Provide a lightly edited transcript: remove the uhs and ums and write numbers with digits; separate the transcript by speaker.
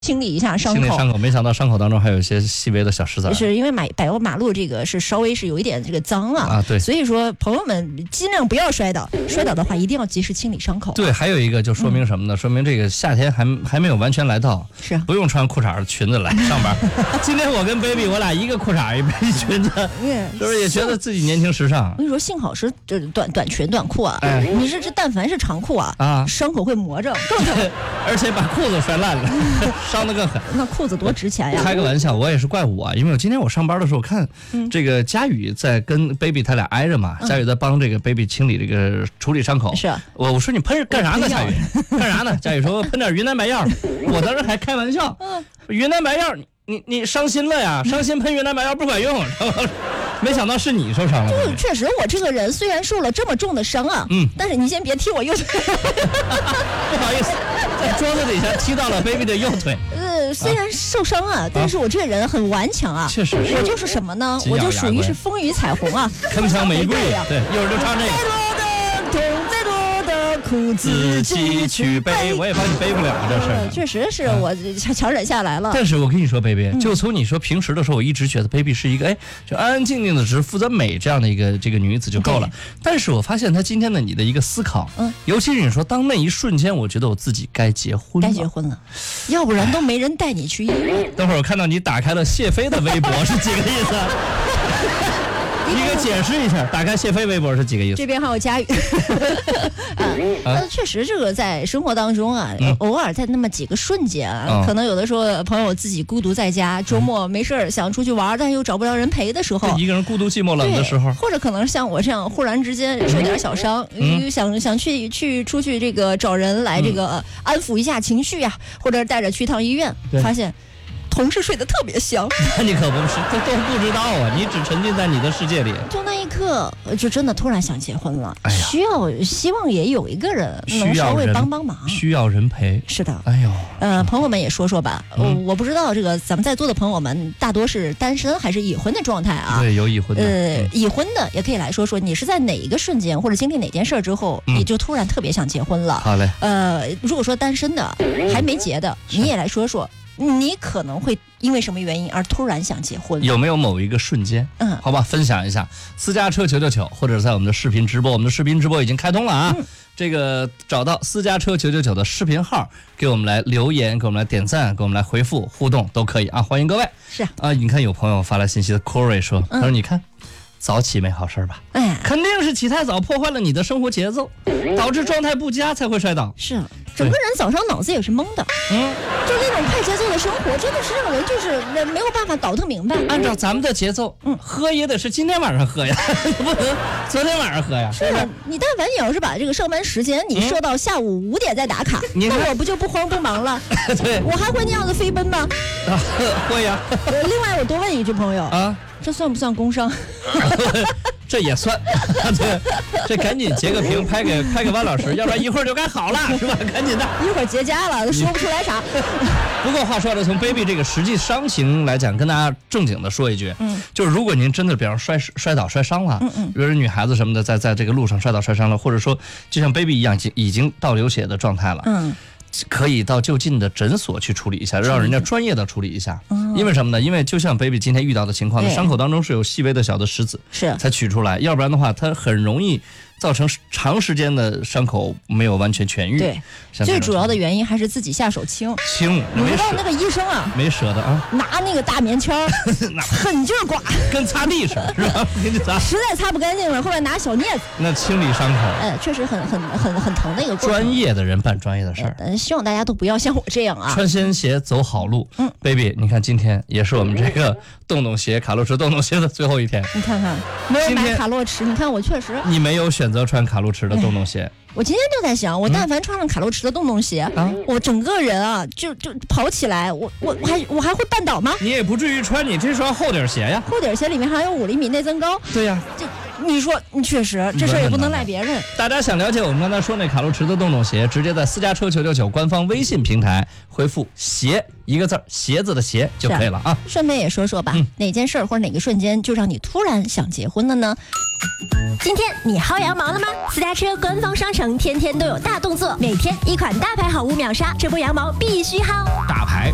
Speaker 1: 清理一下伤口。
Speaker 2: 清理伤口，没想到伤口当中还有一些细微的小石子。
Speaker 1: 是因为柏油马路这个是稍微是有一点这个脏啊，
Speaker 2: 对，
Speaker 1: 所以说朋友们尽量不要摔倒，摔倒的话一定要及时清理伤口。
Speaker 2: 对，还有一个就说明什么呢？说明这个夏天还没有完全来到，
Speaker 1: 是
Speaker 2: 不用穿裤衩裙子来上班。今天我跟 baby 我俩一个裤衩一个裙子，是不是也觉得自己年轻时尚？
Speaker 1: 我跟你说，幸好是这短裙短裤啊，你这但凡是长裤啊，伤口会磨着更疼，
Speaker 2: 而且把裤子摔烂了，伤得更狠。
Speaker 1: 那裤子多值钱呀！
Speaker 2: 开个玩笑，我也是怪我，因为我今天我上班的时候看这个佳宇在跟 baby 他俩挨着嘛，佳宇在帮这个 baby 清理这个处理伤口。
Speaker 1: 是
Speaker 2: 我说你喷干啥呢，佳宇？干啥呢？佳宇说喷点云南白药。我当时还开玩笑，云南白药，你伤心了呀？伤心喷云南白药不管用。没想到是你受伤了。
Speaker 1: 就确实，我这个人虽然受了这么重的伤啊，但是你先别踢我右腿。
Speaker 2: 不好意思，在桌子底下踢到了 baby 的右腿。
Speaker 1: 虽然受伤啊，但是我这个人很顽强啊。
Speaker 2: 确实是。
Speaker 1: 我就是什么呢？我就属于是风雨彩虹啊，
Speaker 2: 铿锵玫瑰呀。对，一会儿就唱这个。
Speaker 1: 再多的苦自己去背，
Speaker 2: 我也怕你背不了这事儿。
Speaker 1: 确实是我强忍下来了。
Speaker 2: 但是我跟你说 ，baby， 就从你说平时的时候，我一直觉得 baby 是一个就安安静静的，只是负责美这样的一个这个女子就够了。但是我发现她今天的你的一个思考，尤其是你说当那一瞬间，我觉得我自己该结婚了，
Speaker 1: 要不然都没人带你去医院。
Speaker 2: 等会儿我看到你打开了谢飞的微博，是几个意思？你给解释一下，打开谢飞微博是几个意思？
Speaker 1: 这边还有佳宇。确实，这个在生活当中啊，偶尔在那么几个瞬间啊，可能有的时候朋友自己孤独在家，周末没事想出去玩，但又找不着人陪的时候，
Speaker 2: 一个人孤独寂寞冷的时候，
Speaker 1: 或者可能像我这样忽然之间受点小伤，想去出去这个找人来这个安抚一下情绪呀，或者带着去趟医院，发现同事睡得特别香。
Speaker 2: 那你可不是都不知道啊，你只沉浸在你的世界里。
Speaker 1: 就那一刻，就真的突然想结婚了。希望也有一个人能稍微帮忙，
Speaker 2: 需要人陪。
Speaker 1: 是的。朋友们也说说吧。我不知道这个咱们在座的朋友们大多是单身还是已婚的状态啊？
Speaker 2: 对，有已婚的。
Speaker 1: 已婚的也可以来说说，你是在哪一个瞬间或者经历哪件事之后，你就突然特别想结婚了？
Speaker 2: 好嘞。
Speaker 1: 如果说单身的还没结的，你也来说说。你可能会因为什么原因而突然想结婚？有
Speaker 2: 没有某一个瞬间？好吧，分享一下。私家车999，或者在我们的视频直播，我们的视频直播已经开通了啊。这个找到私家车999的视频号，给我们来留言，给我们来点赞，给我们来回复互动都可以啊，欢迎各位。
Speaker 1: 是
Speaker 2: 啊，你看有朋友发来信息的 Corey 说，他说你看。早起没好事吧？肯定是起太早破坏了你的生活节奏，导致状态不佳才会摔倒。
Speaker 1: 是，整个人早上脑子也是懵的。就那种快节奏的生活，真的是让人就是没有办法倒腾明白。
Speaker 2: 按照咱们的节奏，喝也得是今天晚上喝呀，不能昨天晚上喝呀。
Speaker 1: 是啊，你但凡你要是把这个上班时间你设到下午5点再打卡，那我不就不慌不忙了？
Speaker 2: 对，
Speaker 1: 我还会那样的飞奔吗？
Speaker 2: 会呀。
Speaker 1: 另外，我多问一句，朋友啊。这算不算工伤？
Speaker 2: 这也算。对，这赶紧截个屏拍给万老师，要不然一会儿就该好了，是吧？赶紧的，
Speaker 1: 一会儿结痂了，都说不出来啥。
Speaker 2: 不过话说了，从 baby 这个实际伤情来讲，跟大家正经的说一句，就是如果您真的比方摔倒摔伤了，比如说女孩子什么的在这个路上摔倒摔伤了，或者说就像 baby 一样已经倒流血的状态了，可以到就近的诊所去处理一下，让人家专业的处理一下。因为什么呢？因为就像 baby 今天遇到的情况，伤口当中是有细微的小的石子，才取出来，要不然的话，它很容易造成长时间的伤口没有完全痊愈。
Speaker 1: 对，最主要的原因还是自己下手轻。你知道那个医生啊，
Speaker 2: 没舍得啊，
Speaker 1: 拿那个大棉签狠劲刮，
Speaker 2: 跟擦地似的，是吧？给你擦，
Speaker 1: 实在擦不干净了，后来拿小镊子，
Speaker 2: 那清理伤口，
Speaker 1: 确实很疼的一个过程。
Speaker 2: 专业的人办专业的事儿，
Speaker 1: 希望大家都不要像我这样啊，
Speaker 2: 穿新鞋走好路。baby， 你看今天也是我们这个洞洞鞋卡路驰洞洞鞋的最后一天，
Speaker 1: 你看看没有买卡路驰，你看我确实，
Speaker 2: 你没有选择穿卡路驰的洞洞鞋。
Speaker 1: 我今天就在想，我但凡穿上卡路驰的洞洞鞋，我整个人啊就跑起来，我还会绊倒吗？
Speaker 2: 你也不至于穿你这双厚底鞋呀，
Speaker 1: 厚底鞋里面还有5厘米内增高。
Speaker 2: 对呀，
Speaker 1: 你说你确实这事儿也不能赖别人。
Speaker 2: 大家想了解我们刚才说那卡路驰的洞洞鞋，直接在私家车999官方微信平台回复鞋1个字，鞋子的鞋就可以了啊。
Speaker 1: 顺便也说说吧，哪件事或者哪个瞬间就让你突然想结婚了呢？
Speaker 3: 今天你薅羊毛了吗？私家车官方商城天天都有大动作，每天一款大牌好物秒杀，这波羊毛必须薅。
Speaker 2: 大牌